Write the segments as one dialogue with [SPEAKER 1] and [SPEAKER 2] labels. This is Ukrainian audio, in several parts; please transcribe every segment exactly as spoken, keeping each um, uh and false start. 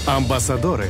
[SPEAKER 1] Амбасадори.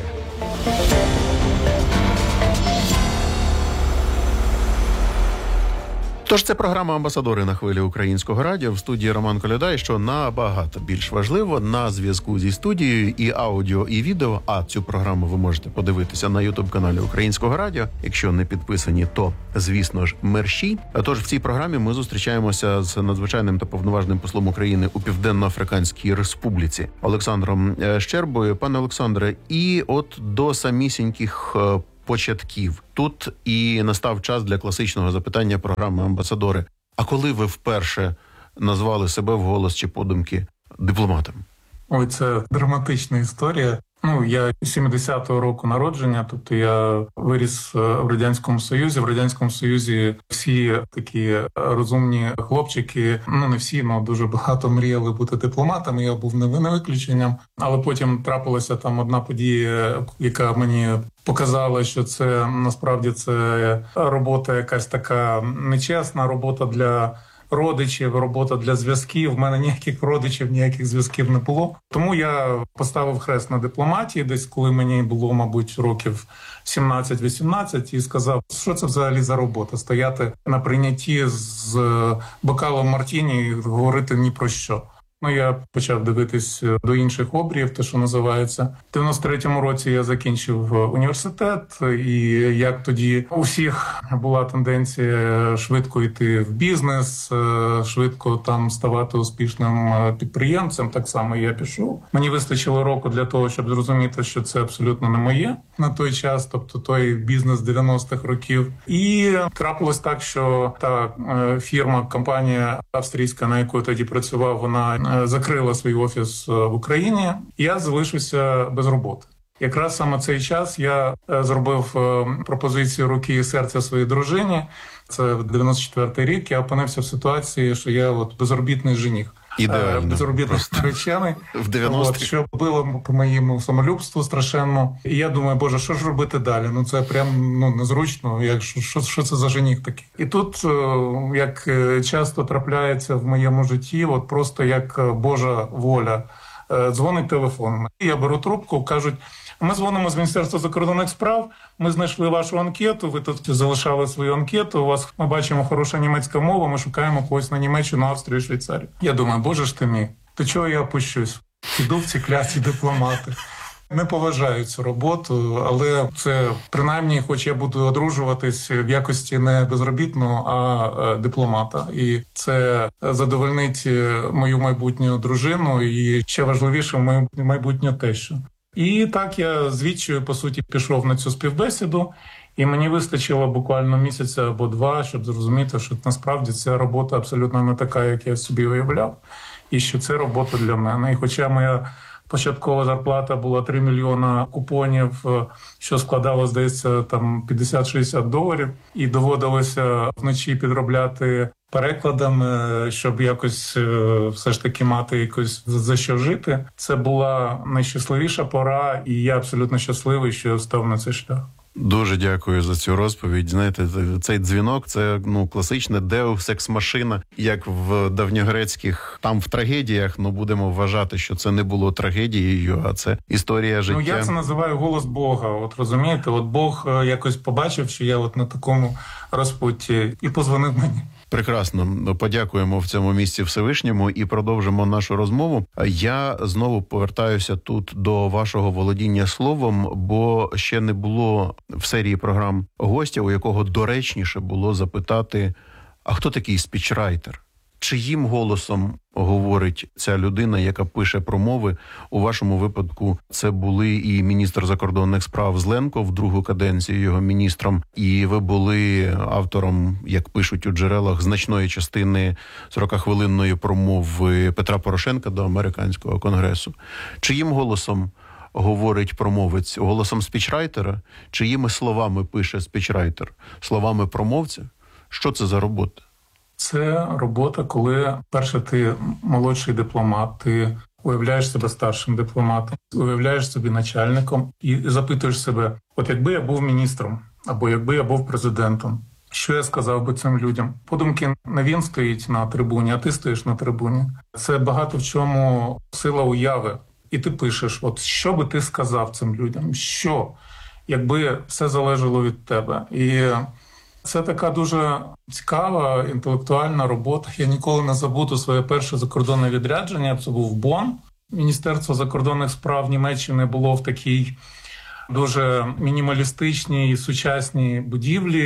[SPEAKER 1] Тож це програма «Амбасадори» на хвилі Українського радіо. В студії Роман Коляда. І що набагато більш важливо, на зв'язку зі студією і аудіо, і відео. А цю програму ви можете подивитися на ютуб-каналі Українського радіо. Якщо не підписані, то, звісно ж, мерщій. Тож в цій програмі ми зустрічаємося з надзвичайним та повноважним послом України у Південно-Африканській Республіці Олександром Щербою. Пане Олександре, і от до самісіньких початків тут і настав час для класичного запитання програми «Амбасадори». А коли ви вперше назвали себе вголос чи подумки дипломатом?
[SPEAKER 2] Ой, це драматична історія. Ну, я сімдесятого року народження, тобто я виріс в Радянському Союзі. В Радянському Союзі всі такі розумні хлопчики, ну не всі, але дуже багато мріяли бути дипломатами, я був не виключенням. Але потім трапилася там одна подія, яка мені показала, що це насправді це робота якась така нечесна, робота для родичів, робота для зв'язків. В мене ніяких родичів, ніяких зв'язків не було. Тому я поставив хрест на дипломатії, десь коли мені було, мабуть, років сімнадцять-вісімнадцять, і сказав, що це взагалі за робота? Стояти на прийнятті з бокалом мартіні і говорити ні про що. Ну, я почав дивитись до інших обріїв, те, що називається. В дев'яносто третьому році я закінчив університет, і як тоді у всіх була тенденція швидко йти в бізнес, швидко там ставати успішним підприємцем, так само я пішов. Мені вистачило року для того, щоб зрозуміти, що це абсолютно не моє на той час, тобто той бізнес дев'яностих років. І трапилось так, що та фірма, компанія австрійська, на яку я тоді працював, вона закрила свій офіс в Україні, і я залишився без роботи. Якраз саме цей час я зробив пропозицію руки і серця своїй дружині. Це в дев'яносто четвертий рік. Я опинився в ситуації, що я от безробітний жених.
[SPEAKER 1] Ідеально.
[SPEAKER 2] Безробітний наречений.
[SPEAKER 1] В дев'яностих.
[SPEAKER 2] Що було по моєму самолюбству страшенно. І я думаю, боже, що ж робити далі? Ну це прям ну незручно. Як, що, що це за жених такий? І тут, як часто трапляється в моєму житті, от просто як Божа воля. Дзвонить телефон. Я беру трубку, кажуть, ми дзвонимо з Міністерства закордонних справ, ми знайшли вашу анкету, ви тут залишали свою анкету, у вас, ми бачимо, хороша німецька мова, ми шукаємо когось на Німеччину, Австрію, Швейцарію. Я думаю, боже ж ти мій, до чого я опущусь? Іду в ці кляті дипломати. Не поважаю цю роботу, але це принаймні, хоч я буду одружуватись в якості не безробітного, а дипломата. І це задовольнить мою майбутню дружину і ще важливіше мою майбутню тещу. І так я звідчою, по суті, пішов на цю співбесіду, і мені вистачило буквально місяця або два, щоб зрозуміти, що насправді ця робота абсолютно не така, як я собі уявляв, і що це робота для мене. І хоча моя початкова зарплата була три мільйона купонів, що складало, здається, там п'ятдесят-шістдесят доларів, і доводилося вночі підробляти перекладами, щоб якось все ж таки мати якось за що жити. Це була найщасливіша пора, і я абсолютно щасливий, що я став на цей шлях.
[SPEAKER 1] Дуже дякую за цю розповідь. Знаєте, цей дзвінок – це ну класичне деус екс машина, як в давньогрецьких, там в трагедіях, ну будемо вважати, що це не було трагедією, а це історія життя.
[SPEAKER 2] Ну я це називаю голос Бога, от розумієте, от Бог якось побачив, що я от на такому розпутті і позвонив мені.
[SPEAKER 1] Прекрасно. Подякуємо в цьому місці Всевишньому і продовжимо нашу розмову. Я знову повертаюся тут до вашого володіння словом, бо ще не було в серії програм гостя, у якого доречніше було запитати, а хто такий спічрайтер? Чиїм голосом говорить ця людина, яка пише промови? У вашому випадку це були і міністр закордонних справ Зеленко в другу каденцію його міністром, і ви були автором, як пишуть у джерелах, значної частини сорокахвилинної промови Петра Порошенка до американського конгресу. Чиїм голосом говорить промовець? Голосом спічрайтера? Чиїми словами пише спічрайтер? Словами промовця? Що це за робота?
[SPEAKER 2] Це робота, коли, перше, ти молодший дипломат, ти уявляєш себе старшим дипломатом, уявляєш собі начальником і запитуєш себе, от якби я був міністром, або якби я був президентом, що я сказав би цим людям? Подумки, не він стоїть на трибуні, а ти стоїш на трибуні. Це багато в чому сила уяви. і ти пишеш, от що би ти сказав цим людям, що, якби все залежало від тебе. І це така дуже цікава інтелектуальна робота. Я ніколи не забуду своє перше закордонне відрядження, це був Бонн. Міністерство закордонних справ Німеччини було в такій дуже мінімалістичній сучасній будівлі,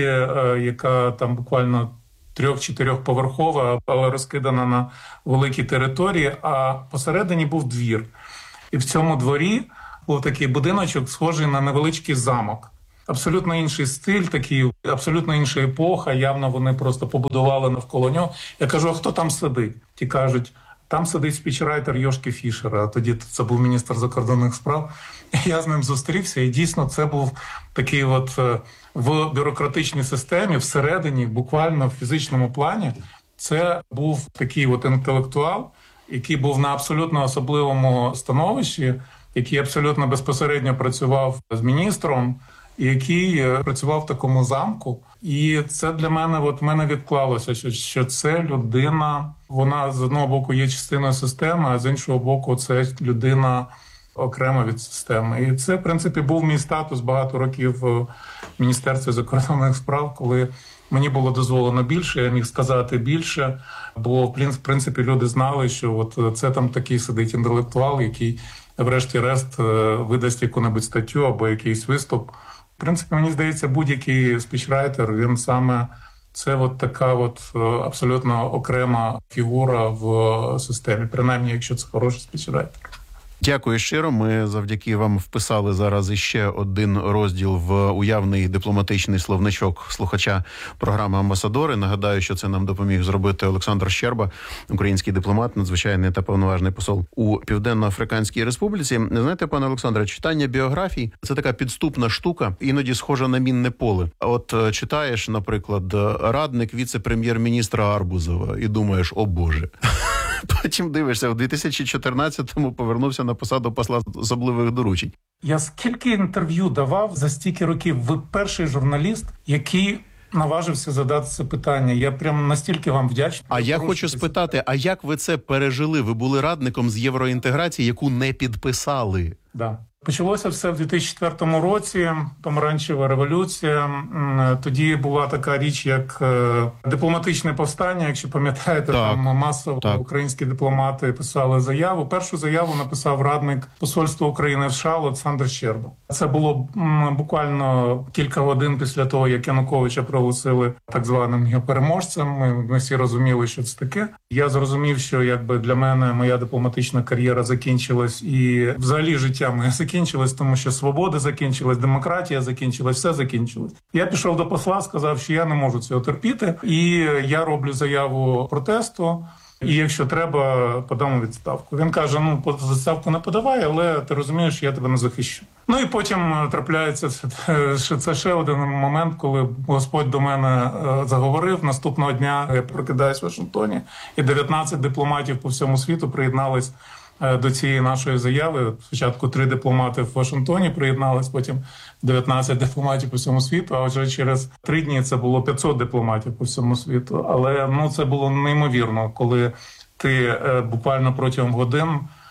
[SPEAKER 2] яка там буквально трьох-чотирьохповерхова, але розкидана на великій території, а посередині був двір. І в цьому дворі був такий будиночок, схожий на невеличкий замок. Абсолютно інший стиль, такий, абсолютно інша епоха, явно вони просто побудували навколо нього. Я кажу, а хто там сидить? Ті кажуть, там сидить спічрайтер Йошки Фішера, а тоді це був міністр закордонних справ. Я з ним зустрівся, і дійсно це був такий от в бюрократичній системі, всередині, буквально в фізичному плані, це був такий от інтелектуал, який був на абсолютно особливому становищі, який абсолютно безпосередньо працював з міністром, який працював в такому замку. І це для мене, от в мене відклалося, що, що це людина, вона з одного боку є частиною системи, а з іншого боку це людина окремо від системи. І це, в принципі, був мій статус багато років в Міністерстві закордонних справ, коли мені було дозволено більше, я міг сказати більше, бо, в принципі, люди знали, що от це там такий сидить інтелектуал, який, врешті-решт, видасть яку-небудь статтю або якийсь виступ. В принципі, мені здається, будь-який спічрайтер, він саме це от така от абсолютно окрема фігура в системі, принаймні, якщо це хороший спічрайтер.
[SPEAKER 1] Дякую щиро. Ми завдяки вам вписали зараз іще один розділ в уявний дипломатичний словничок слухача програми «Амбасадори». Нагадаю, що це нам допоміг зробити Олександр Щерба, український дипломат, надзвичайний та повноважний посол у Південно-Африканській Республіці. Знаєте, пане Олександре, читання біографій – це така підступна штука, іноді схожа на мінне поле. От читаєш, наприклад, радник віце-прем'єр-міністра Арбузова і думаєш, о Боже. Потім дивишся, в дві тисячі чотирнадцятому повернувся на посаду посла особливих доручень.
[SPEAKER 2] Я скільки інтерв'ю давав за стільки років? Ви перший журналіст, який наважився задати це питання. Я прям настільки вам вдячний.
[SPEAKER 1] А я хочу спитати, а як ви це пережили? Ви були радником з євроінтеграції, яку не підписали.
[SPEAKER 2] Да. Почалося все в дві тисячі четвертому році, помаранчева революція. Тоді була така річ, як дипломатичне повстання. Якщо пам'ятаєте,
[SPEAKER 1] так,
[SPEAKER 2] там масово
[SPEAKER 1] так.
[SPEAKER 2] українські дипломати писали заяву. Першу заяву написав радник посольства України в США Олександр Щерба. Це було буквально кілька годин після того, як Януковича проголосили так званим його переможцем. Ми, ми всі розуміли, що це таке. Я зрозумів, що якби для мене моя дипломатична кар'єра закінчилась і взагалі життя моє закінчилось, тому що свобода закінчилась, демократія закінчилась, все закінчилось. Я пішов до посла, сказав, що я не можу цього терпіти, і я роблю заяву протесту, і якщо треба, подам відставку. Він каже, ну, відставку не подавай, але ти розумієш, я тебе не захищу. Ну і потім трапляється, що це ще один момент, коли Господь до мене заговорив. Наступного дня я прокидаюсь в Вашингтоні, і дев'ятнадцять дипломатів по всьому світу приєднались до цієї нашої заяви. Спочатку три дипломати в Вашингтоні приєднались, потім дев'ятнадцять дипломатів по всьому світу, а вже через три дні це було п'ятсот дипломатів по всьому світу. Але ну це було неймовірно, коли ти буквально протягом годин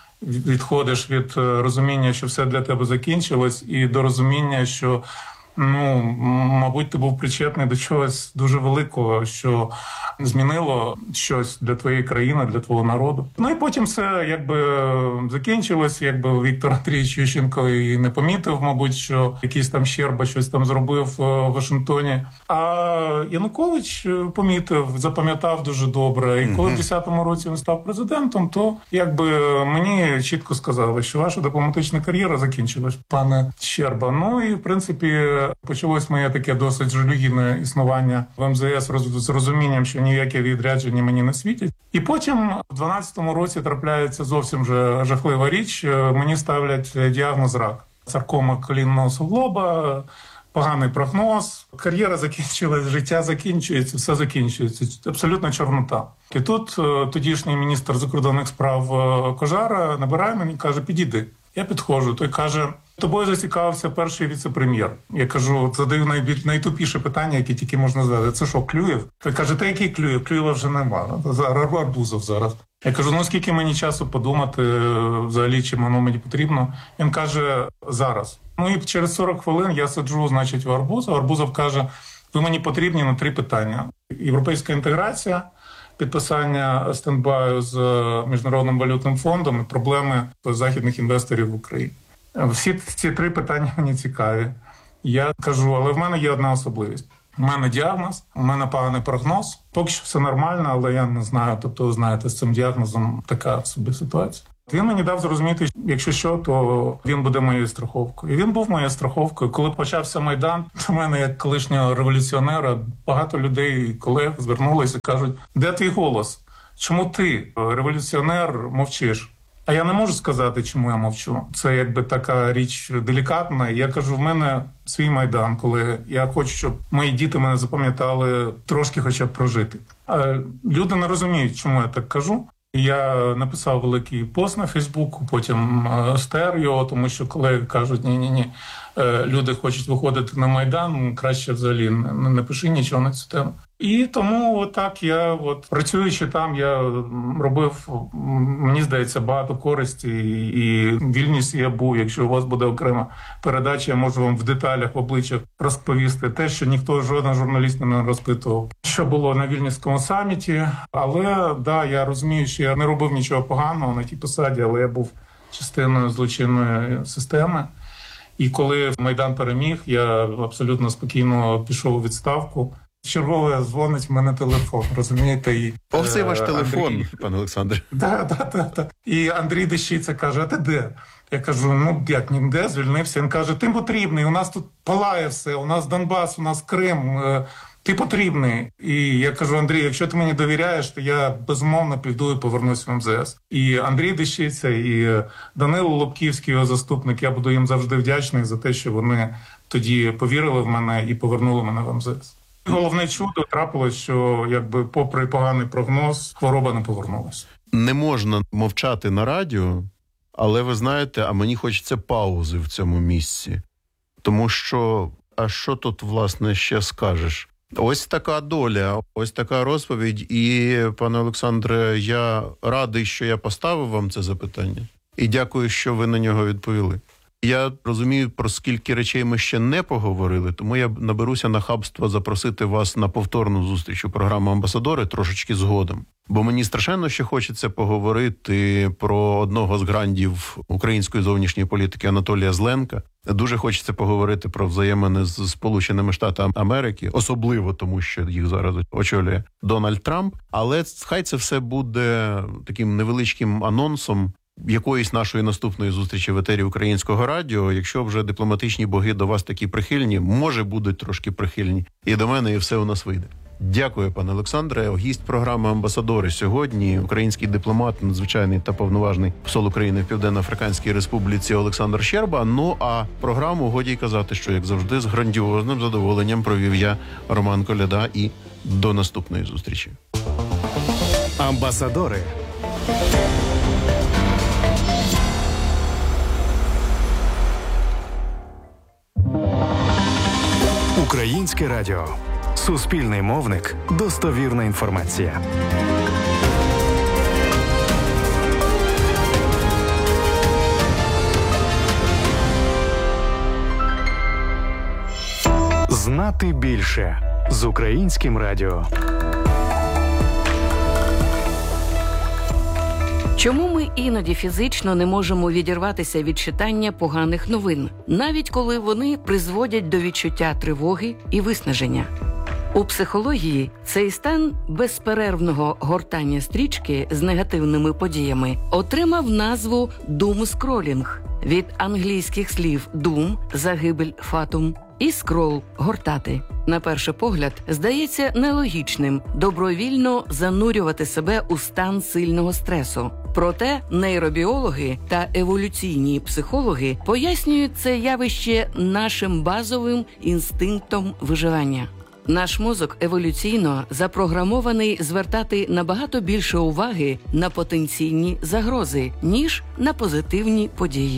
[SPEAKER 2] відходиш від розуміння, що все для тебе закінчилось, і до розуміння, що ну, мабуть, ти був причетний до чогось дуже великого, що змінило щось для твоєї країни, для твого народу. Ну і потім все якби закінчилось, якби Віктор Андрійович Ющенко і не помітив, мабуть, що якийсь там Щерба щось там зробив в Вашингтоні. А Янукович помітив, запам'ятав дуже добре. І коли в десятому році він став президентом, то якби мені чітко сказали, що ваша дипломатична кар'єра закінчилась, пане Щерба. Ну і в принципі почалось моє таке досить жалюгідне існування в ем зе ес з розумінням, що ніякі відрядження мені не світять. І потім в дванадцятому році трапляється зовсім же жахлива річ. Мені ставлять діагноз рак. Саркома колінного суглоба, поганий прогноз. Кар'єра закінчилась, життя закінчується, все закінчується. Абсолютно чорнота. І тут тодішній міністр закордонних справ Кожара набирає мені і каже, підійди. Я підходжу. Той каже, Тобою зацікавився перший віце-прем'єр. Я кажу, задаю найбільш найтупіше питання, яке тільки можна задати. Це що, Клюєв? Він каже, та який Клюєв? Клюєва вже немає. Арбузов зараз. Я кажу, ну скільки мені часу подумати взагалі, чим воно мені потрібно? Він каже, зараз. Ну і через сорок хвилин я сиджу, значить, в Арбузов. Арбузов каже, ви мені потрібні на три питання. Європейська інтеграція, підписання стендбаю з Міжнародним валютним фондом і проблеми західних інвесторів в Україні. Всі ці три питання мені цікаві. Я кажу, але в мене є одна особливість. У мене діагноз, у мене поганий прогноз. Поки що все нормально, але я не знаю, тобто, знаєте, з цим діагнозом така собі ситуація. Він мені дав зрозуміти, якщо що, то він буде моєю страховкою. І він був моєю страховкою. Коли почався Майдан, до мене, як колишнього революціонера, багато людей, колег звернулися і кажуть, де твій голос? Чому ти, революціонер, мовчиш? А я не можу сказати, чому я мовчу. Це якби така річ делікатна. Я кажу, в мене свій Майдан, коли я хочу, щоб мої діти мене запам'ятали трошки хоча б прожити. А люди не розуміють, чому я так кажу. Я написав великий пост на Фейсбуку, потім стер його, тому що колеги кажуть, ні-ні-ні, люди хочуть виходити на Майдан, краще взагалі не, не пиши нічого на цю тему. І тому отак я, от, працюючи там, я робив, мені здається, багато користі, і в Вільнюсі я був, якщо у вас буде окрема передача, я можу вам в деталях, в обличчях розповісти те, що ніхто, жоден журналіст не розпитував, що було на Вільнюському саміті. Але, да, я розумію, що я не робив нічого поганого на тій посаді, але я був частиною злочинної системи. І коли Майдан переміг, я абсолютно спокійно пішов у відставку. Чергове дзвонить в мене телефон, розумієте? І,
[SPEAKER 1] Ох, це ваш
[SPEAKER 2] е,
[SPEAKER 1] телефон,
[SPEAKER 2] Андрій...
[SPEAKER 1] пане Олександре.
[SPEAKER 2] Да, да, да, да. І Андрій Дещиця каже, а ти де? Я кажу, ну як, ніде, звільнився. Він каже, ти потрібний, у нас тут палає все, у нас Донбас, у нас Крим, ти потрібний. І я кажу, Андрій, якщо ти мені довіряєш, то я безумовно піду і повернусь в ем зе ес. І Андрій Дещиця, і Данило Лобківський, його заступник, я буду їм завжди вдячний за те, що вони тоді повірили в мене і повернули мене в ем зе ес. Головне чудо трапилось, що якби попри поганий прогноз, хвороба не повернулася.
[SPEAKER 1] Не можна мовчати на радіо, але ви знаєте, а мені хочеться паузи в цьому місці. Тому що, а що тут, власне, ще скажеш? Ось така доля, ось така розповідь. І, пане Олександре, я радий, що я поставив вам це запитання. І дякую, що ви на нього відповіли. Я розумію, про скільки речей ми ще не поговорили, тому я наберуся нахабства запросити вас на повторну зустріч у програмі «Амбасадори» трошечки згодом. Бо мені страшенно ще хочеться поговорити про одного з грандів української зовнішньої політики Анатолія Зленка. Дуже хочеться поговорити про взаємини з Сполученими Штатами Америки, особливо тому, що їх зараз очолює Дональд Трамп. Але хай це все буде таким невеличким анонсом якоїсь нашої наступної зустрічі в етері Українського радіо. Якщо вже дипломатичні боги до вас такі прихильні, може будуть трошки прихильні. І до мене, і все у нас вийде. Дякую, пане Олександре. Гість програми «Амбасадори» сьогодні – український дипломат, надзвичайний та повноважний посол України в Південно-Африканській Республіці Олександр Щерба. Ну, а програму, годі й казати, що, як завжди, з грандіозним задоволенням провів я, Роман Коляда, і до наступної зустрічі.
[SPEAKER 3] «Амбасадори». Українське радіо. Суспільний мовник. Достовірна інформація. Знати більше з Українським радіо.
[SPEAKER 4] Чому ми іноді фізично не можемо відірватися від читання поганих новин, навіть коли вони призводять до відчуття тривоги і виснаження? У психології цей стан безперервного гортання стрічки з негативними подіями отримав назву «думскролінг» від англійських слів «doom» – загибель, фатум, і «scroll» – гортати. На перший погляд, здається нелогічним добровільно занурювати себе у стан сильного стресу. Проте нейробіологи та еволюційні психологи пояснюють це явище нашим базовим інстинктом виживання. Наш мозок еволюційно запрограмований звертати набагато більше уваги на потенційні загрози, ніж на позитивні події.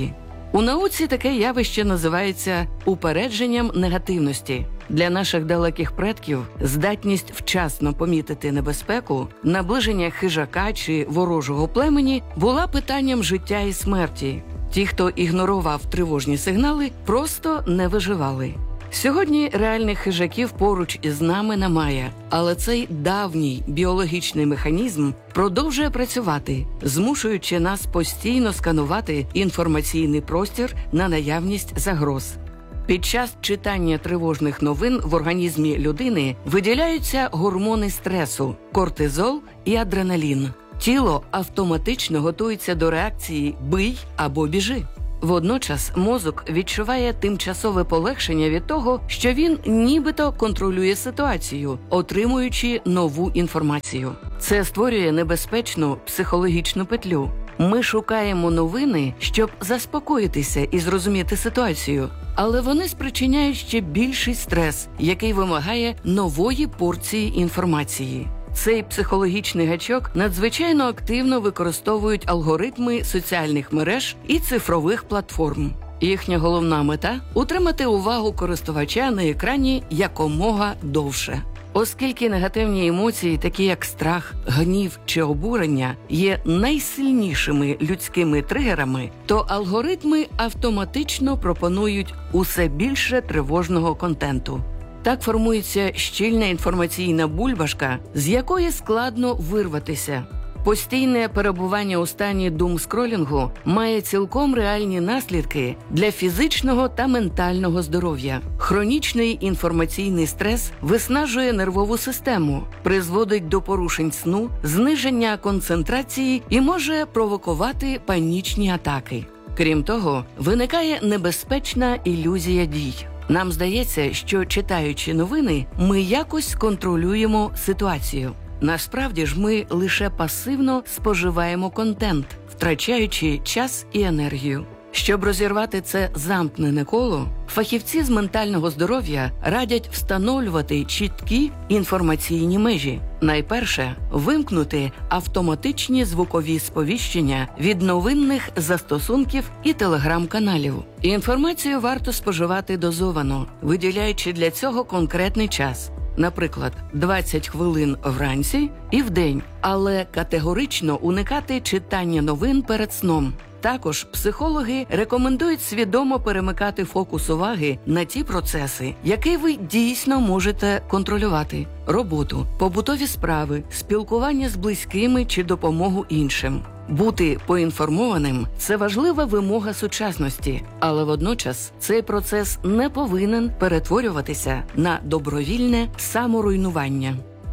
[SPEAKER 4] У науці таке явище називається упередженням негативності. Для наших далеких предків здатність вчасно помітити небезпеку, наближення хижака чи ворожого племені була питанням життя і смерті. Ті, хто ігнорував тривожні сигнали, просто не виживали. Сьогодні реальних хижаків поруч із нами немає, але цей давній біологічний механізм продовжує працювати, змушуючи нас постійно сканувати інформаційний простір на наявність загроз. Під час читання тривожних новин в організмі людини виділяються гормони стресу – кортизол і адреналін. Тіло автоматично готується до реакції «бий» або «біжи». Водночас мозок відчуває тимчасове полегшення від того, що він нібито контролює ситуацію, отримуючи нову інформацію. Це створює небезпечну психологічну петлю. Ми шукаємо новини, щоб заспокоїтися і зрозуміти ситуацію, але вони спричиняють ще більший стрес, який вимагає нової порції інформації. Цей психологічний гачок надзвичайно активно використовують алгоритми соціальних мереж і цифрових платформ. Їхня головна мета – утримати увагу користувача на екрані якомога довше. Оскільки негативні емоції, такі як страх, гнів чи обурення, є найсильнішими людськими тригерами, то алгоритми автоматично пропонують усе більше тривожного контенту. Так формується щільна інформаційна бульбашка, з якої складно вирватися. Постійне перебування у стані думскролінгу має цілком реальні наслідки для фізичного та ментального здоров'я. Хронічний інформаційний стрес виснажує нервову систему, призводить до порушень сну, зниження концентрації і може провокувати панічні атаки. Крім того, виникає небезпечна ілюзія дій. Нам здається, що читаючи новини, ми якось контролюємо ситуацію. Насправді ж ми лише пасивно споживаємо контент, втрачаючи час і енергію. Щоб розірвати це замкнене коло, фахівці з ментального здоров'я радять встановлювати чіткі інформаційні межі. Найперше – вимкнути автоматичні звукові сповіщення від новинних застосунків і телеграм-каналів. Інформацію варто споживати дозовано, виділяючи для цього конкретний час. Наприклад, двадцять хвилин вранці і вдень, але категорично уникати читання новин перед сном. Також психологи рекомендують свідомо перемикати фокус уваги на ті процеси, які ви дійсно можете контролювати – роботу, побутові справи, спілкування з близькими чи допомогу іншим. Бути поінформованим – це важлива вимога сучасності, але водночас цей процес не повинен перетворюватися на добровільне саморуйнування.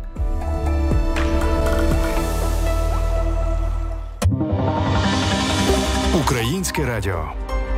[SPEAKER 3] Українське радіо.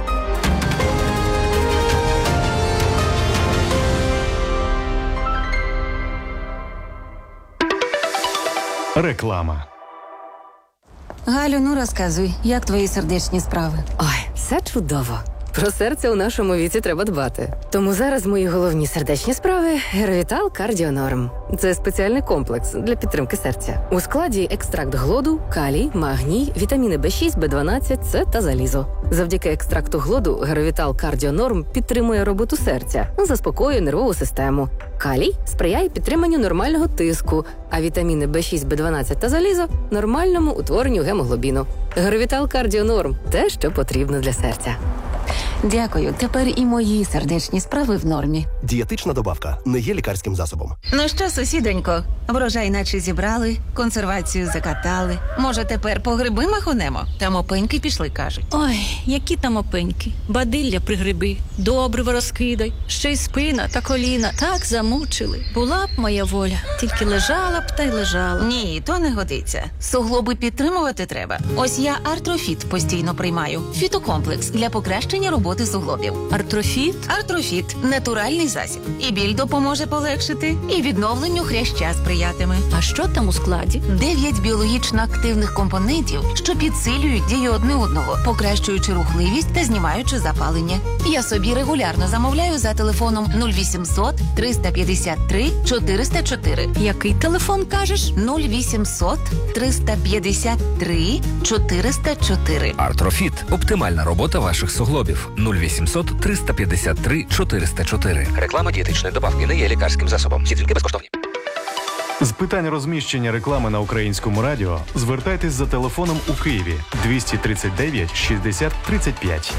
[SPEAKER 3] Реклама.
[SPEAKER 5] Галю, ну розказуй, як твої сердечні справи?
[SPEAKER 6] Ой, все чудово. Про серце у нашому віці треба дбати. Тому зараз мої головні сердечні справи – Геровітал Кардіонорм. Це спеціальний комплекс для підтримки серця. У складі екстракт глоду, калій, магній, вітаміни Б шість, Б дванадцять, С та залізо. Завдяки екстракту глоду Геровітал Кардіонорм підтримує роботу серця, заспокоює нервову систему. Калій сприяє підтриманню нормального тиску, а вітаміни Б шість, Б дванадцять та залізо – нормальному утворенню гемоглобіну. Геровітал Кардіонорм – те, що потрібно для серця.
[SPEAKER 5] Дякую, тепер і мої сердечні справи в нормі.
[SPEAKER 7] Дієтична добавка не є лікарським засобом.
[SPEAKER 5] Ну що, сусідонько, врожай наче зібрали, консервацію закатали. Може, тепер по гриби махонемо? Там опеньки пішли, кажуть.
[SPEAKER 8] Ой, які там опеньки. Бадилля пригриби, добриво розкидай. Ще й спина та коліна так замучили. Була б моя воля, тільки лежала б та й лежала.
[SPEAKER 5] Ні, то не годиться. Суглоби підтримувати треба. Ось я Артрофіт постійно приймаю. Фітокомплекс для покращення роботи суглобів.
[SPEAKER 8] Артрофіт?
[SPEAKER 5] Артрофіт – натуральний засіб. І біль допоможе полегшити, і відновленню хряща сприяє. сприятиме.
[SPEAKER 8] А що там у складі?
[SPEAKER 5] Дев'ять біологічно активних компонентів, що підсилюють дію одне одного, покращуючи рухливість та знімаючи запалення. Я собі регулярно замовляю за телефоном нуль вісімсот триста п'ятдесят три чотириста чотири.
[SPEAKER 8] Який телефон кажеш?
[SPEAKER 5] нуль вісімсот триста п'ятдесят три чотириста чотири.
[SPEAKER 9] Артрофіт – оптимальна робота ваших суглобів. нуль вісімсот триста п'ятдесят три чотириста чотири. Реклама дієтичної добавки не є лікарським засобом. Всі тільки безкоштовні.
[SPEAKER 3] З питань розміщення реклами на Українському радіо звертайтесь за телефоном у Києві двісті тридцять дев'ять шістдесят тридцять п'ять.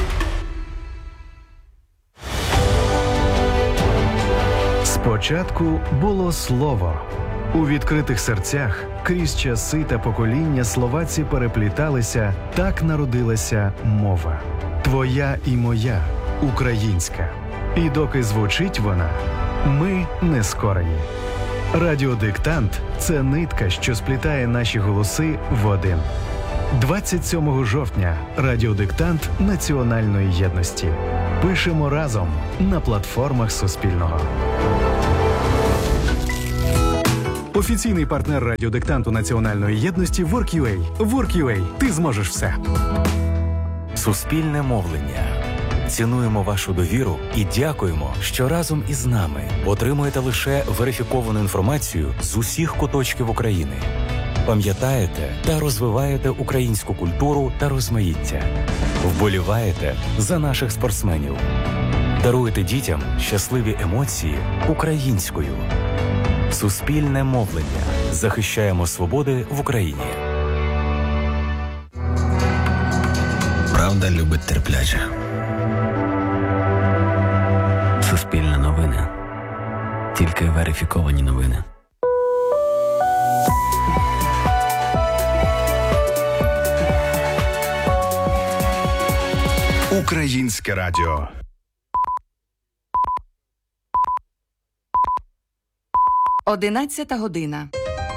[SPEAKER 3] Спочатку було слово. У відкритих серцях крізь часи та покоління словаці перепліталися, так народилася мова. Твоя і моя, українська. І доки звучить вона, ми не скорені. Радіодиктант – це нитка, що сплітає наші голоси в один. двадцять сьомого жовтня радіодиктант національної єдності. Пишемо разом на платформах Суспільного. Офіційний партнер радіодиктанту національної єдності WorkUA. WorkUA. Ти зможеш все.
[SPEAKER 10] Суспільне мовлення. Цінуємо вашу довіру і дякуємо, що разом із нами отримуєте лише верифіковану інформацію з усіх куточків України. Пам'ятаєте та розвиваєте українську культуру та розмаїття. Вболіваєте за наших спортсменів. Даруєте дітям щасливі емоції українською. Суспільне мовлення. Захищаємо свободи в Україні.
[SPEAKER 11] Правда любить терпляче. Суспільне новини. Тільки верифіковані новини.
[SPEAKER 3] Українське радіо.
[SPEAKER 4] Одинадцята година.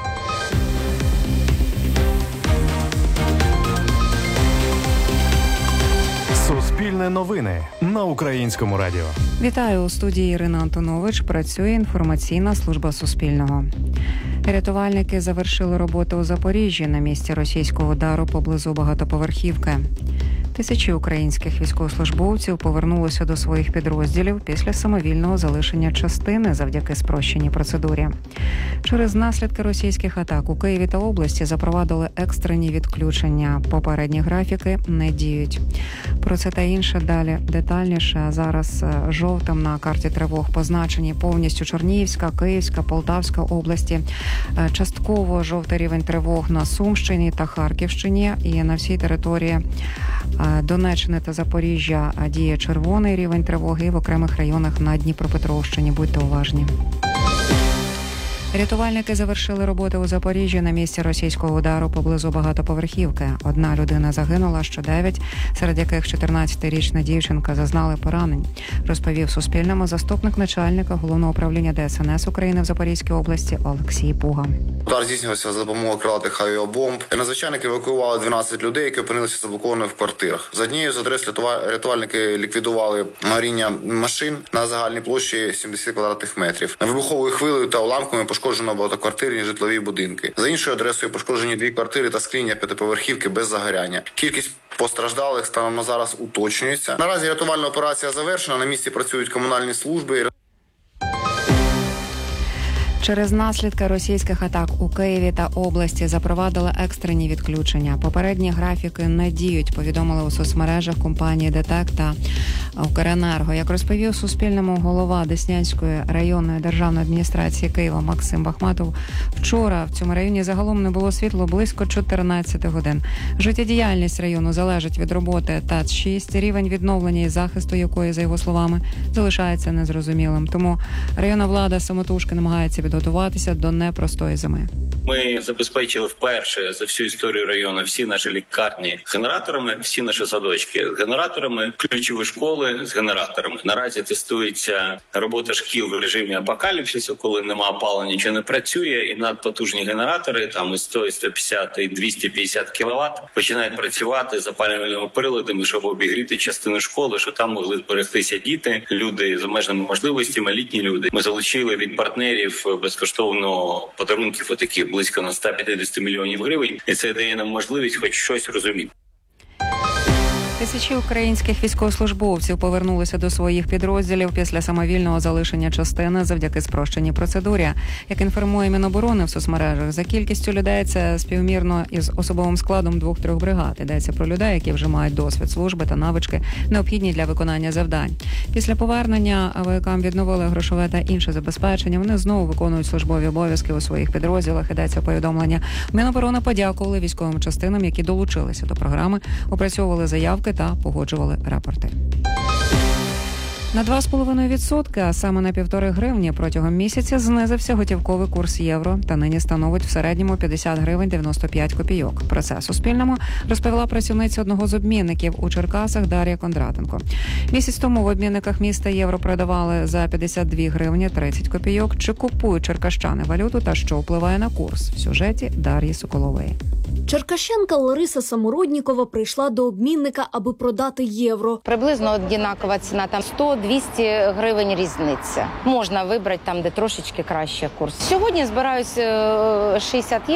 [SPEAKER 3] Суспільне новини на Українському радіо.
[SPEAKER 12] Вітаю, у студії Ірина Антонович. Працює інформаційна служба Суспільного. Рятувальники завершили роботу у Запоріжжі на місці російського удару поблизу багатоповерхівки. Тисячі українських військовослужбовців повернулися до своїх підрозділів після самовільного залишення частини завдяки спрощеній процедурі. Через наслідки російських атак у Києві та області запровадили екстрені відключення. Попередні графіки не діють. Про це та інше далі детальніше. Зараз жовтим на карті тривог позначені повністю Чернігівська, Київська, Полтавська області. Частково жовтий рівень тривог на Сумщині та Харківщині і на всій території Донеччини та Запоріжжя діє червоний рівень тривоги, в окремих районах на Дніпропетровщині. Будьте уважні. Рятувальники завершили роботи у Запоріжжі на місці російського удару поблизу багатоповерхівки. Одна людина загинула, ще дев'ять, серед яких чотирнадцятирічна дівчинка зазнали поранень, розповів Суспільному заступник начальника Головного управління Де Ес Ен Ес України в Запорізькій області Олексій Пуга.
[SPEAKER 13] Удар здійснювався за допомогою крилатих авіабомб. Надзвичайники евакуювали дванадцять людей, які опинилися заблокованими в квартирах. За однією з адрес рятувальники ліквідували горіння машин на загальній площі сімдесят квадратних метрів. Вибуховою хвилею та уламками пошкоджено багатоквартирні житлові будинки. За іншою адресою пошкоджені дві квартири та скління п'ятиповерхівки без загоряння. Кількість постраждалих станом на зараз уточнюється. Наразі рятувальна операція завершена. На місці працюють комунальні служби.
[SPEAKER 12] Через наслідки російських атак у Києві та області запровадили екстрені відключення. Попередні графіки не діють, повідомили у соцмережах компанії ДТЕК та Укренерго. Як розповів Суспільному голова Деснянської районної державної адміністрації Києва Максим Бахматов, вчора в цьому районі загалом не було світла близько чотирнадцять годин. Життєдіяльність району залежить від роботи ТЕЦ шість, рівень відновлення і захисту якої, за його словами, залишається незрозумілим. Тому районна влада самотужки намагається підготуватися до непростої зими.
[SPEAKER 14] Ми забезпечили вперше за всю історію району всі наші лікарні генераторами, всі наші садочки генераторами, ключові школи школи з генераторами. Наразі тестується робота шкіл в режимі апокаліпсису, коли нема опалення, нічого не працює, і надпотужні генератори, там і сто, і сто п'ятдесят, і двісті п'ятдесят кіловат, починають працювати з опалювальними приладами, щоб обігріти частину школи, щоб там могли зберегтися діти, люди з обмеженими можливостями, літні люди. Ми залучили від партнерів безкоштовно подарунків отаких близько на сто п'ятдесят мільйонів гривень, і це дає нам можливість хоч щось розуміти.
[SPEAKER 12] Тисячі українських військовослужбовців повернулися до своїх підрозділів після самовільного залишення частини завдяки спрощеній процедурі. Як інформує Міноборони в соцмережах, за кількістю людей це співмірно із особовим складом двох-трьох бригад. Йдеться про людей, які вже мають досвід служби та навички, необхідні для виконання завдань. Після повернення воякам відновили грошове та інше забезпечення. Вони знову виконують службові обов'язки у своїх підрозділах. Йдеться повідомлення. Міноборони подякували військовим частинам, які долучилися до програми, опрацьовували заявки та погоджували рапорти. На два з половиною відсотки, а саме на півтори гривні протягом місяця знизився готівковий курс євро та нині становить в середньому п'ятдесят гривень дев'яносто п'ять копійок. Про це Суспільному розповіла працівниця одного з обмінників у Черкасах Дар'я Кондратенко. Місяць тому в обмінниках міста євро продавали за п'ятдесят дві гривні тридцять копійок. Чи купують черкащани валюту та що впливає на курс? В сюжеті Дар'ї Соколової.
[SPEAKER 15] Черкащанка Лариса Самороднікова прийшла до обмінника, аби продати євро.
[SPEAKER 16] Приблизно однакова ціна, там сто-двісті гривень різниця. Можна вибрати там, де трошечки краще курс. Сьогодні збираюсь шістдесят євро.